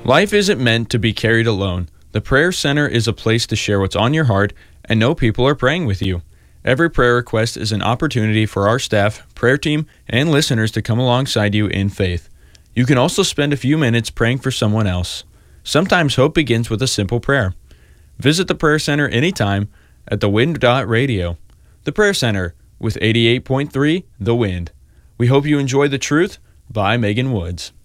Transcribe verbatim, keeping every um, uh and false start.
Life isn't meant to be carried alone. The Prayer Center is a place to share what's on your heart and know people are praying with you. Every prayer request is an opportunity for our staff, prayer team, and listeners to come alongside you in faith. You can also spend a few minutes praying for someone else. Sometimes hope begins with a simple prayer. Visit the Prayer Center anytime at the wind dot radio. The Prayer Center with eighty-eight point three The Wind. We hope you enjoy The Truth by Megan Woods.